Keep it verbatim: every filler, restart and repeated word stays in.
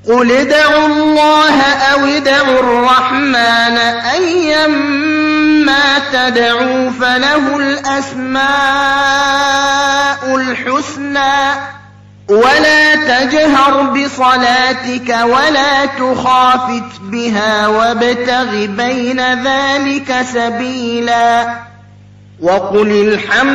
قل ادعوا الله أو ادعوا الرحمن أيما تدعوا فله الأسماء الحسنى ولا تجهر بصلاتك ولا تخافت بها وابتغ بين ذلك سبيلا وقل الحمد